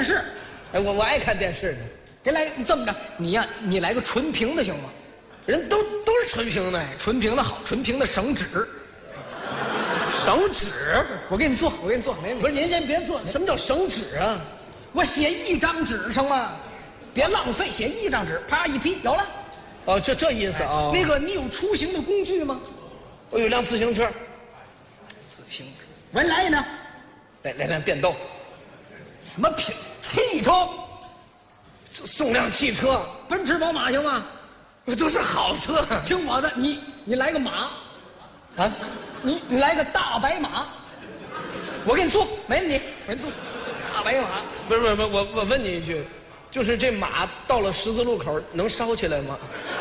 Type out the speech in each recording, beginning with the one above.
视。 哎，我爱看电视呢。 别来这么着，你呀，你来个纯平的行吗？ 人都是纯平的， 纯平的好，纯平的省纸。 省纸， 我给你做，没问题。 不是您先别做，什么叫省纸啊？ 我写一张纸上嘛，别浪费，写一张纸，啪一批有了。 哦，这意思啊。 那个你有出行的工具吗？ 我有辆自行车。 自行车。文来呢？ 来辆电动。 什么品？汽车。 送辆汽车， 奔驰、宝马行吗？ 都是好车。 听我的，你来个马， 啊， 你来个大白马，我给你做，没问题，给你做。大白马， 不是，我问你一句，就是这马到了十字路口能烧起来吗？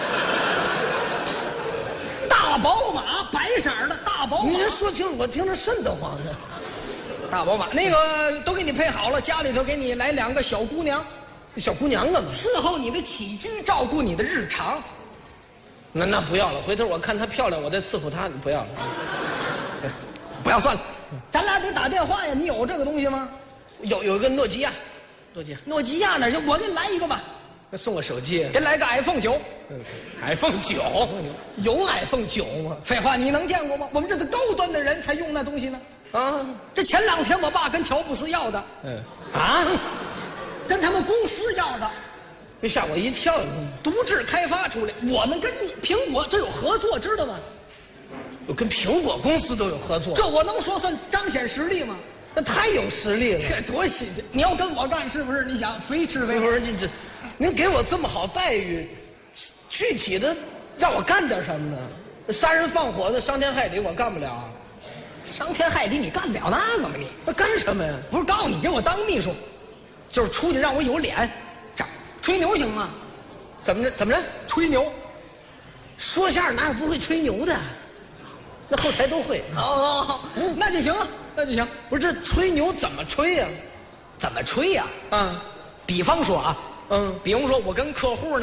大宝马，白色的大宝马。 您说清楚，我听着瘆得慌呢。 大宝马，那个都给你配好了，家里头给你来2个小姑娘。 小姑娘干嘛？ 伺候你的起居，照顾你的日常。 那不要了，回头我看她漂亮，我再伺候她。你不要了， 不要算了，咱俩得打电话呀。你有这个东西吗？ 有一个诺基亚， 诺基亚哪去？我给你来一个吧。 那送我手机， 给你来个 iPhone 9。 iPhone 9， 有 iPhone 9吗？废话，你能见过吗？我们这个高端的人才用那东西呢。 啊， 这前2天我爸跟乔布斯要的。 啊。 跟他们公司要的， 这吓我一跳！ 独自开发出来，我们跟苹果这有合作，知道吗？ 我跟苹果公司都有合作， 这我能说算彰显实力吗？ 那太有实力了， 这多新鲜！你要跟我干，是不是？你想非吃非喝？ 不是您给我这么好待遇，具体的让我干点什么呢？杀人放火的伤天害理我干不了， 伤天害理你干不了那个吗？你那干什么呀？ 不是告诉你给我当秘书。就是出去让我有脸，吹牛行吗？ 怎么着？ 吹牛， 说相声哪有不会吹牛的？那后台都会。 好，那就行了，那就行。 不是这吹牛怎么吹呀？ 怎么吹呀？ 啊， 比方说啊，比方说我跟客户呢。